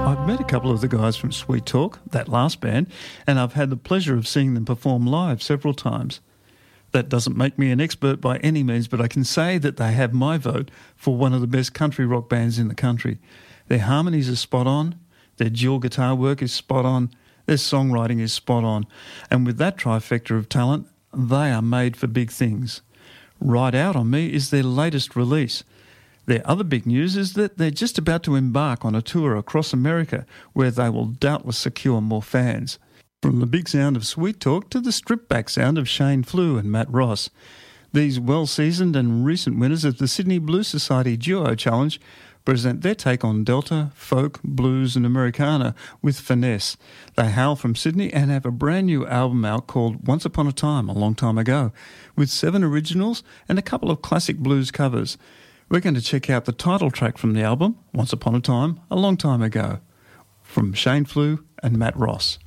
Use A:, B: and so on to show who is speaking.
A: I've met a couple of the guys from Sweet Talk, that last band, and I've had the pleasure of seeing them perform live several times. That doesn't make me an expert by any means, but I can say that they have my vote for one of the best country rock bands in the country. Their harmonies are spot on, their dual guitar work is spot on, their songwriting is spot on, and with that trifecta of talent, they are made for big things. Ride Out on Me is their latest release. Their other big news is that they're just about to embark on a tour across America where they will doubtless secure more fans. From the big sound of Sweet Talk to the stripped-back sound of Shane Flew and Matt Ross. These well-seasoned and recent winners of the Sydney Blues Society Duo Challenge present their take on Delta, folk, blues and Americana with finesse. They hail from Sydney and have a brand new album out called Once Upon a Time, a long time ago, with 7 originals and a couple of classic blues covers. We're going to check out the title track from the album, Once Upon a Time, a long time ago, from Shane Flew and Matt Ross.